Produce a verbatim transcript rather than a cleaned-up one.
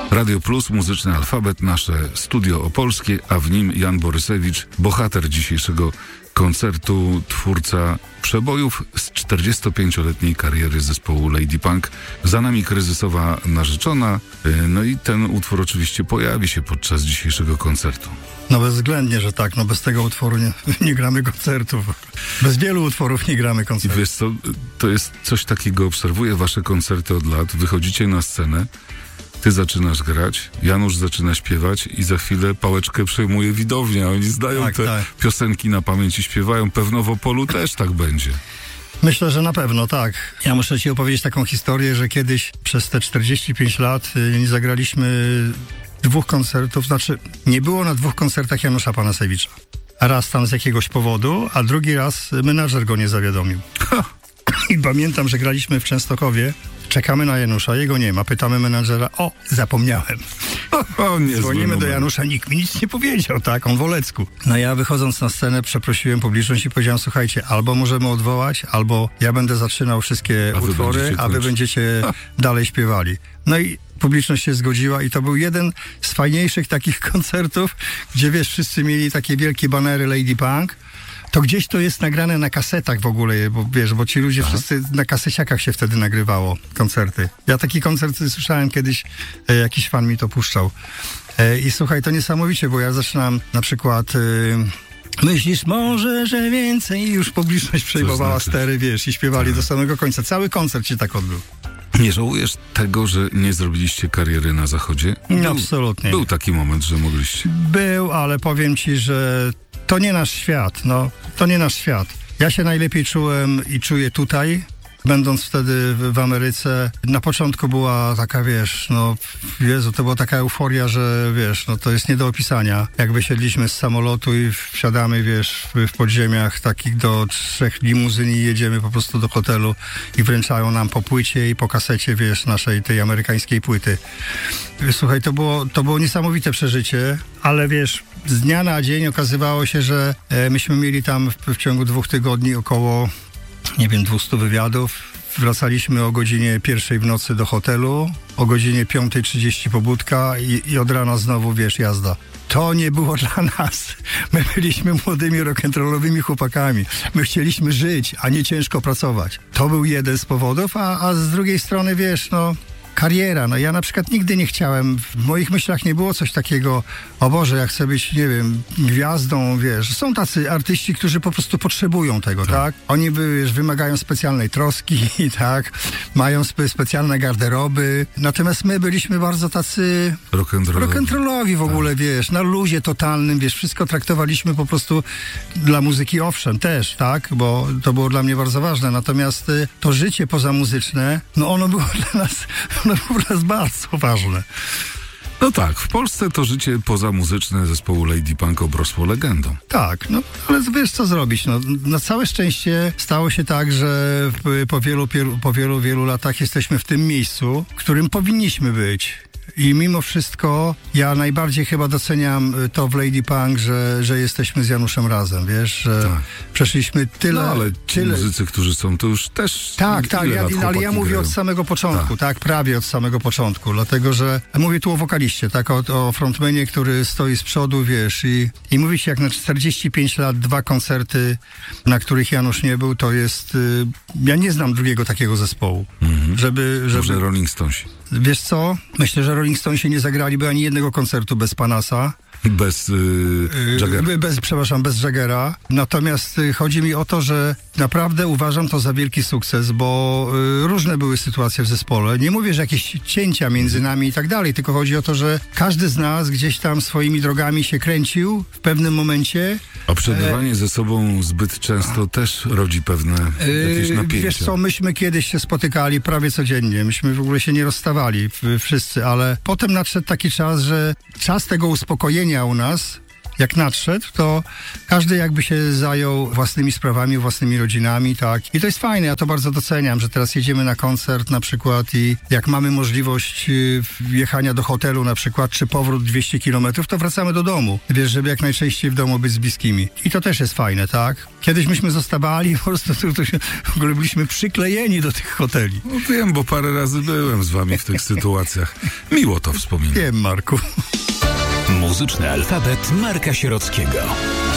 Radio Plus, Muzyczny Alfabet, nasze studio opolskie, a w nim Jan Borysewicz, bohater dzisiejszego koncertu, twórca przebojów z czterdziestopięcioletniej kariery zespołu Lady Punk. Za nami kryzysowa narzeczona, no i ten utwór oczywiście pojawi się podczas dzisiejszego koncertu. No bezwzględnie, że tak, no bez tego utworu nie, nie gramy koncertów. Bez wielu utworów nie gramy koncertów. I wiesz co, to jest coś takiego, obserwuję wasze koncerty od lat, wychodzicie na scenę, ty zaczynasz grać, Janusz zaczyna śpiewać i za chwilę pałeczkę przejmuje widownia. Oni zdają tak, te tak. piosenki na pamięć i śpiewają. Pewno w Opolu też tak będzie. Myślę, że na pewno, tak. Ja muszę ci opowiedzieć taką historię, że kiedyś przez te czterdzieści pięć lat nie zagraliśmy dwóch koncertów, znaczy nie było na dwóch koncertach Janusza Panasewicza. Raz tam z jakiegoś powodu, a drugi raz menadżer go nie zawiadomił. I pamiętam, że graliśmy w Częstochowie, czekamy na Janusza, jego nie ma, pytamy menadżera, o, zapomniałem. O, nie Dzwonimy do Janusza, nikt mi nic nie powiedział, tak, on w Olecku. No ja wychodząc na scenę przeprosiłem publiczność i powiedziałem, słuchajcie, albo możemy odwołać, albo ja będę zaczynał wszystkie a utwory, wy a wy będziecie dalej śpiewali. No i publiczność się zgodziła i to był jeden z fajniejszych takich koncertów, gdzie wiesz, wszyscy mieli takie wielkie banery Lady Punk. To gdzieś to jest nagrane na kasetach w ogóle, bo wiesz, bo ci ludzie Aha. wszyscy na kaseciakach się wtedy nagrywało koncerty. Ja taki koncert słyszałem kiedyś, e, jakiś fan mi to puszczał. E, I słuchaj, to niesamowicie, bo ja zaczynam na przykład... E, Myślisz może, że więcej? I już publiczność przejmowała znaczy? stery, wiesz, i śpiewali tak. do samego końca. Cały koncert się tak odbył. Nie żałujesz tego, że nie zrobiliście kariery na zachodzie? Był, Absolutnie. Był taki moment, że mogliście. Był, ale powiem ci, że to nie nasz świat, no. To nie nasz świat. Ja się najlepiej czułem i czuję tutaj, będąc wtedy w, w Ameryce. Na początku była taka, wiesz, no, Jezu, to była taka euforia, że, wiesz, no to jest nie do opisania. Jak wysiedliśmy z samolotu i wsiadamy, wiesz, w, w podziemiach takich do trzech limuzyn i jedziemy po prostu do hotelu i wręczają nam po płycie i po kasecie, wiesz, naszej tej amerykańskiej płyty. Słuchaj, to było, to było niesamowite przeżycie, ale wiesz, z dnia na dzień okazywało się, że e, myśmy mieli tam w, w ciągu dwóch tygodni około nie wiem, dwieście wywiadów. Wracaliśmy o godzinie pierwszej w nocy do hotelu, o godzinie piąta trzydzieści pobudka i, i od rana znowu, wiesz, jazda. To nie było dla nas. My byliśmy młodymi rock'n'rollowymi chłopakami. My chcieliśmy żyć, a nie ciężko pracować. To był jeden z powodów, a, a z drugiej strony, wiesz, no... Kariera, no ja na przykład nigdy nie chciałem, w moich myślach nie było coś takiego, o Boże, ja chcę być, nie wiem, gwiazdą, wiesz. Są tacy artyści, którzy po prostu potrzebują tego, tak? tak? Oni, wiesz, wymagają specjalnej troski, tak? Mają spe- specjalne garderoby. Natomiast my byliśmy bardzo tacy rock'n'rollowi w ogóle, tak. wiesz, na luzie totalnym, wiesz, wszystko traktowaliśmy po prostu dla muzyki, owszem, też, tak? Bo to było dla mnie bardzo ważne. Natomiast y, to życie pozamuzyczne, no ono było dla nas... No po nas bardzo ważne. No tak, w Polsce to życie pozamuzyczne zespołu Lady Punk obrosło legendą. Tak, no ale wiesz co zrobić, no na całe szczęście stało się tak, że po wielu, po wielu, wielu latach jesteśmy w tym miejscu, w którym powinniśmy być. I mimo wszystko ja najbardziej chyba doceniam to w Lady Punk, że, że jesteśmy z Januszem razem, wiesz, że tak. przeszliśmy tyle... No ale ci tyle... muzycy, którzy są, to już też... Tak, tak, ja, ale ja mówię grają. od samego początku, tak. tak, prawie od samego początku, dlatego, że mówię tu o wokaliście, tak, o, o frontmanie, który stoi z przodu, wiesz, i, i mówi się, jak na czterdzieści pięć lat, dwa koncerty, na których Janusz nie był, to jest... Y, ja nie znam drugiego takiego zespołu, mhm. żeby, żeby... Może Rolling Stonesi. Wiesz co? Myślę, że Rolling Stonesi nie zagraliby ani jednego koncertu bez Panasa. Bez yy, Jaggera. Bez, przepraszam, bez Jaggera. Natomiast y, chodzi mi o to, że naprawdę uważam to za wielki sukces, bo y, różne były sytuacje w zespole. Nie mówię, że jakieś cięcia między nami i tak dalej, tylko chodzi o to, że każdy z nas gdzieś tam swoimi drogami się kręcił w pewnym momencie. A przebywanie e... ze sobą zbyt często też rodzi pewne jakieś napięcia. Wiesz co, myśmy kiedyś się spotykali prawie codziennie. Myśmy w ogóle się nie rozstawali wszyscy, ale potem nadszedł taki czas, że czas tego uspokojenia u nas jak nadszedł, to każdy jakby się zajął własnymi sprawami, własnymi rodzinami, tak. I to jest fajne, ja to bardzo doceniam, że teraz jedziemy na koncert na przykład i jak mamy możliwość y, jechania do hotelu na przykład, czy powrót dwieście kilometrów, to wracamy do domu. Wiesz, żeby jak najczęściej w domu być z bliskimi. I to też jest fajne, tak. Kiedyś myśmy zostawali, po prostu to, to się, w ogóle byliśmy przyklejeni do tych hoteli. No wiem, bo parę razy byłem z wami w tych sytuacjach. Miło to wspominam. Wiem, Marku. Muzyczny alfabet Marka Sierockiego.